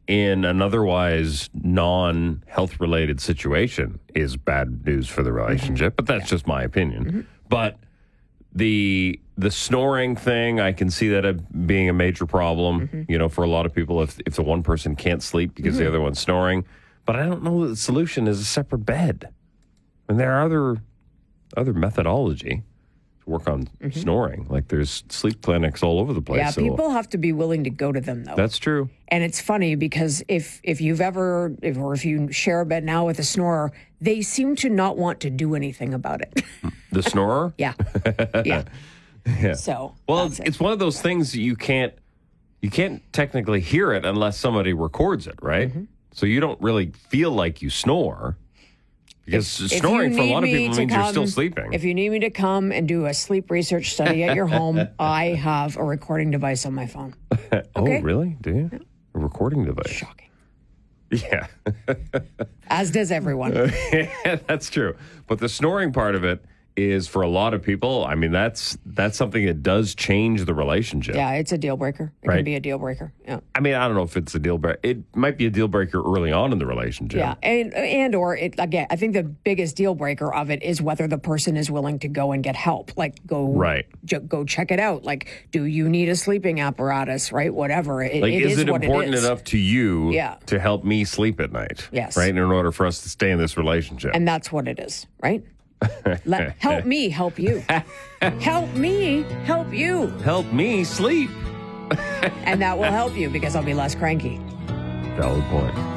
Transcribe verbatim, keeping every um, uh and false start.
in an otherwise non-health related situation is bad news for the relationship, mm-hmm. but that's yeah. just my opinion. Mm-hmm. But the the snoring thing, I can see that being a major problem, mm-hmm. you know, for a lot of people if if the one person can't sleep because mm-hmm. the other one's snoring. But I don't know that the solution is a separate bed. And there are other other methodology to work on mm-hmm. snoring. Like there's sleep clinics all over the place. Yeah, so people have to be willing to go to them, though. That's true. And it's funny because if if you've ever, if, or if you share a bed now with a snorer, they seem to not want to do anything about it. The snorer? Yeah. Yeah. Yeah. So, well, it's, it. it's one of those things that you can't you can't technically hear it unless somebody records it, right? Mm-hmm. So you don't really feel like you snore because if, snoring if for a lot of people means come, you're still sleeping. If you need me to come and do a sleep research study at your home, I have a recording device on my phone. Okay? Oh, really? Do you? Yeah. A recording device? Shocking. Yeah. As does everyone. Yeah, that's true. But the snoring part of it is for a lot of people, I mean, that's that's something that does change the relationship. Yeah, it's a deal breaker. It right? can be a deal breaker. Yeah. I mean, I don't know if it's a deal breaker. It might be a deal breaker early on in the relationship. Yeah, and and or it again, I think the biggest deal breaker of it is whether the person is willing to go and get help. Like go right. j- go check it out. Like, do you need a sleeping apparatus? Right, whatever. It, like, it is, is it what important it is. enough to you yeah. to help me sleep at night? Yes. Right, in order for us to stay in this relationship. And that's what it is, right? Let, help me help you. Help me help you. Help me sleep. And that will help you because I'll be less cranky. Valid point.